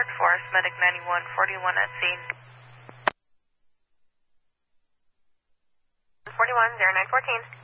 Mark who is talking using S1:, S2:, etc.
S1: Third Force, Medic 9141 at scene.
S2: 41, 0914.